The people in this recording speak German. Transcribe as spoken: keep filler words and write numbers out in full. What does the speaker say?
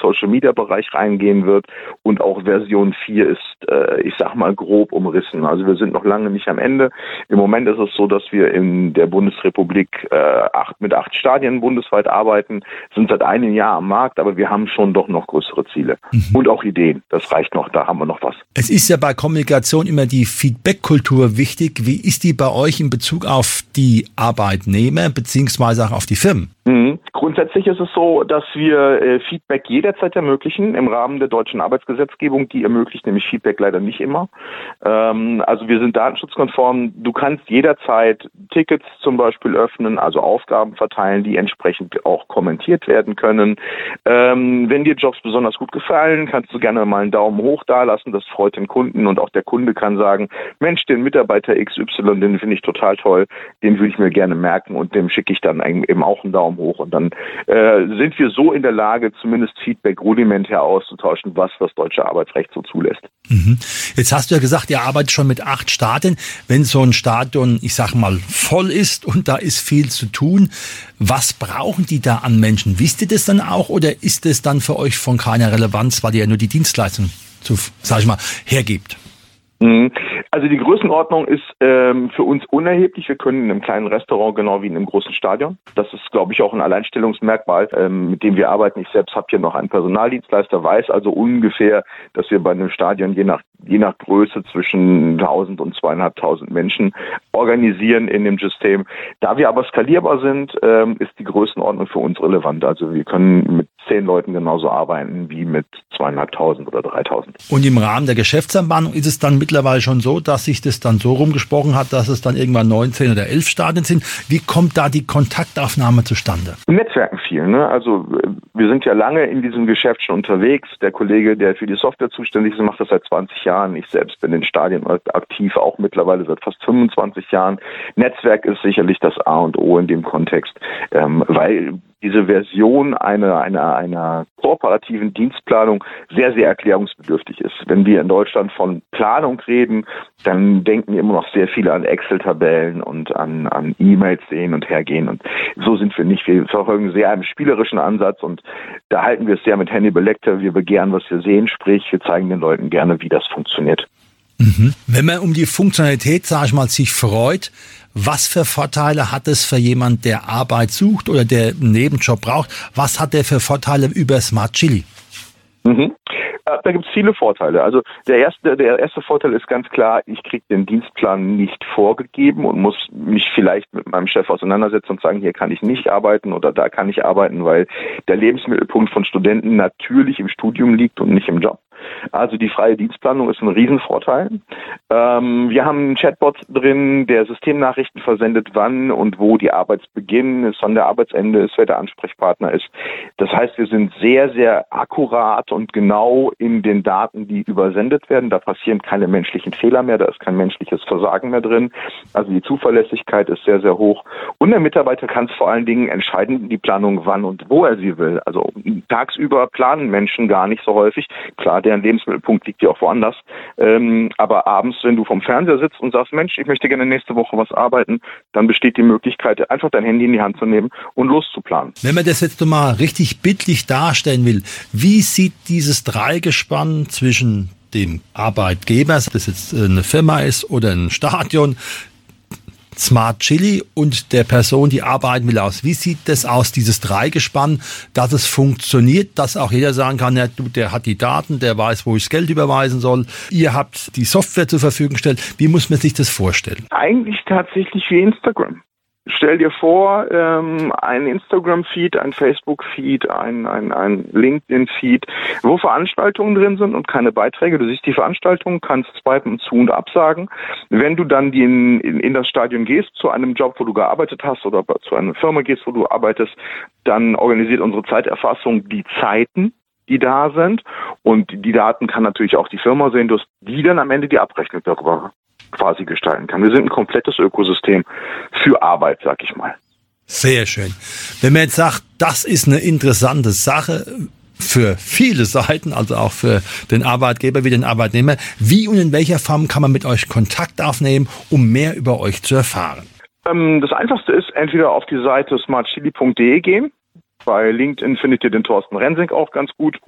Social-Media-Bereich reingehen wird. Und auch Version vier ist, äh, ich sag mal, grob umrissen. Also wir sind noch lange nicht am Ende. Im Moment ist es so, dass wir in der Bundesrepublik äh, acht, mit acht Stadien bundesweit arbeiten, sind seit einem Jahr am Markt, aber wir haben schon doch noch größere Ziele. Mhm. Und auch Ideen. Das reicht noch, da haben wir noch was. Es ist ja bei Kommunikation immer die Feedback-Kultur wichtig. Wie ist die bei euch in Bezug auf die Arbeitnehmer beziehungsweise auch auf die Firmen? Mhm. Grundsätzlich ist es so, dass wir äh, Feedback jederzeit ermöglichen im Rahmen der deutschen Arbeitsgesetzgebung. Die ermöglicht nämlich Feedback leider nicht immer. Ähm, also wir sind datenschutzkonform. Du kannst jederzeit Tickets zum Beispiel öffnen, also Aufgaben verteilen, die entsprechend auch kommentiert werden können. Ähm, wenn dir Jobs besonders gut gefallen, kannst du gerne mal einen Daumen hoch dalassen. Das freut den Kunden und auch der Kunde kann sagen, Mensch, den Mitarbeiter X Y, den finde ich total toll, den würde ich mir gerne merken und dem schicke ich dann eben auch einen Daumen hoch und dann äh, sind wir so in der Lage, zumindest Feedback rudimentär auszutauschen, was das deutsche Arbeitsrecht so zulässt. Mhm. Jetzt hast du ja gesagt, ihr arbeitet schon mit acht Stadien. Wenn so ein Stadion, ich sag mal, voll ist und da ist viel zu tun, was brauchen die da an Menschen? Wisst ihr das dann auch oder ist es dann für euch von keiner Relevanz, weil ihr ja nur die Dienstleistung, zu, sag ich mal, hergibt? Also die Größenordnung ist ähm, für uns unerheblich. Wir können in einem kleinen Restaurant genau wie in einem großen Stadion. Das ist, glaube ich, auch ein Alleinstellungsmerkmal, ähm, mit dem wir arbeiten. Ich selbst habe hier noch einen Personaldienstleister, weiß also ungefähr, dass wir bei einem Stadion je nach je nach Größe zwischen tausend und zweieinhalbtausend Menschen organisieren in dem System. Da wir aber skalierbar sind, ähm, ist die Größenordnung für uns relevant. Also wir können mit zehn Leuten genauso arbeiten wie mit zweieinhalbtausend oder dreitausend. Und im Rahmen der Geschäftsanbahnung ist es dann mittlerweile schon so, dass sich das dann so rumgesprochen hat, dass es dann irgendwann neunzehn oder elf Stadien sind. Wie kommt da die Kontaktaufnahme zustande? Netzwerken viel, ne? Also wir sind ja lange in diesem Geschäft schon unterwegs. Der Kollege, der für die Software zuständig ist, macht das seit zwanzig Jahren. Ich selbst bin in Stadien aktiv, auch mittlerweile seit fast fünfundzwanzig Jahren. Netzwerk ist sicherlich das A und O in dem Kontext, ähm, weil diese Version einer, einer, einer kooperativen Dienstplanung sehr, sehr erklärungsbedürftig ist. Wenn wir in Deutschland von Planung reden, dann denken immer noch sehr viele an Excel-Tabellen und an, an E-Mails sehen und hergehen. Und so sind wir nicht. Wir verfolgen sehr einen spielerischen Ansatz und da halten wir es sehr mit Hannibal Lecter. Wir begehren, was wir sehen, sprich, wir zeigen den Leuten gerne, wie das funktioniert. Mhm. Wenn man um die Funktionalität, sage ich mal, sich freut, was für Vorteile hat es für jemand, der Arbeit sucht oder der einen Nebenjob braucht? Was hat der für Vorteile über Smart Chili? Mhm. Da gibt es viele Vorteile. Also der erste, der erste Vorteil ist ganz klar, ich kriege den Dienstplan nicht vorgegeben und muss mich vielleicht mit meinem Chef auseinandersetzen und sagen, hier kann ich nicht arbeiten oder da kann ich arbeiten, weil der Lebensmittelpunkt von Studenten natürlich im Studium liegt und nicht im Job. Also die freie Dienstplanung ist ein Riesenvorteil. Ähm, wir haben einen Chatbot drin, der Systemnachrichten versendet, wann und wo die Arbeitsbeginn ist, wann der Arbeitsende ist, wer der Ansprechpartner ist. Das heißt, wir sind sehr, sehr akkurat und genau in den Daten, die übersendet werden. Da passieren keine menschlichen Fehler mehr, da ist kein menschliches Versagen mehr drin. Also die Zuverlässigkeit ist sehr, sehr hoch. Und der Mitarbeiter kann es vor allen Dingen entscheiden, die Planung wann und wo er sie will. Also tagsüber planen Menschen gar nicht so häufig. Klar, deren Lebensmittelpunkt liegt ja auch woanders. Ähm, aber abends, wenn du vom Fernseher sitzt und sagst, Mensch, ich möchte gerne nächste Woche was arbeiten, dann besteht die Möglichkeit, einfach dein Handy in die Hand zu nehmen und loszuplanen. Wenn man das jetzt mal richtig bildlich darstellen will, wie sieht dieses Dreigespann zwischen dem Arbeitgeber, ob das jetzt eine Firma ist oder ein Stadion, Smart Chili und der Person, die arbeiten will, aus? Wie sieht das aus, dieses Dreigespann, dass es funktioniert, dass auch jeder sagen kann, ja, du, der hat die Daten, der weiß, wo ich das Geld überweisen soll, ihr habt die Software zur Verfügung gestellt. Wie muss man sich das vorstellen? Eigentlich tatsächlich wie Instagram. Stell dir vor, ähm, ein Instagram-Feed, ein Facebook-Feed, ein, ein, ein LinkedIn-Feed, wo Veranstaltungen drin sind und keine Beiträge. Du siehst die Veranstaltung, kannst swipen zu und absagen. Wenn du dann die in, in, in das Stadion gehst, zu einem Job, wo du gearbeitet hast oder zu einer Firma gehst, wo du arbeitest, dann organisiert unsere Zeiterfassung die Zeiten, die da sind. Und die Daten kann natürlich auch die Firma sehen, dass die dann am Ende die Abrechnung darüber quasi gestalten kann. Wir sind ein komplettes Ökosystem für Arbeit, sag ich mal. Sehr schön. Wenn man jetzt sagt, das ist eine interessante Sache für viele Seiten, also auch für den Arbeitgeber wie den Arbeitnehmer, wie und in welcher Form kann man mit euch Kontakt aufnehmen, um mehr über euch zu erfahren? Ähm, das Einfachste ist, entweder auf die Seite smartchili punkt de gehen. Bei LinkedIn findet ihr den Thorsten Rensing auch ganz gut.